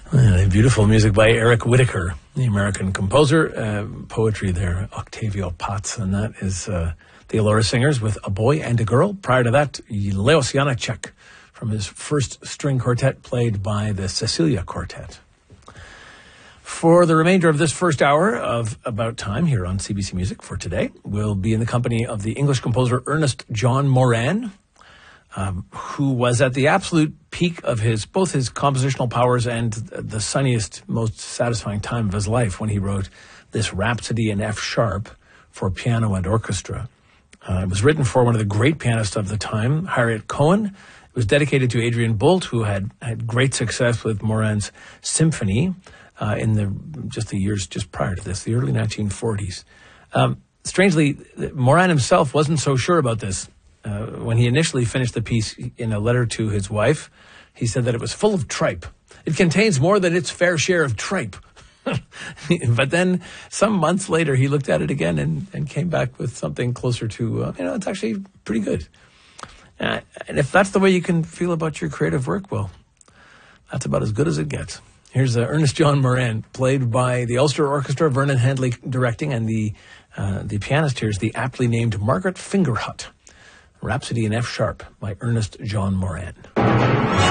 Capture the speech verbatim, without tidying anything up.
Uh, beautiful music by Eric Whitacre, the American composer. Uh, poetry there, Octavio Paz, and that is uh, the Elora Singers with A Boy and a Girl. Prior to that, Leos Janáček from his first string quartet, played by the Cecilia Quartet. For the remainder of this first hour of About Time here on C B C Music for today, we'll be in the company of the English composer Ernest John Moran, um, who was at the absolute peak of his both his compositional powers and the sunniest, most satisfying time of his life when he wrote this Rhapsody in F sharp for piano and orchestra. Uh, it was written for one of the great pianists of the time, Harriet Cohen. It was dedicated to Adrian Boult, who had had great success with Moran's symphony uh, in the just the years just prior to this, the early nineteen forties. Um, strangely, Moran himself wasn't so sure about this. Uh, when he initially finished the piece in a letter to his wife, he said that it was full of tripe. It contains more than its fair share of tripe. But then some months later, he looked at it again and, and came back with something closer to, uh, you know, it's actually pretty good. Uh, and if that's the way you can feel about your creative work, well, that's about as good as it gets. Here's uh, Ernest John Moran, played by the Ulster Orchestra, Vernon Handley directing, and the uh, the pianist here is the aptly named Margaret Fingerhut. Rhapsody in F sharp by Ernest John Moran.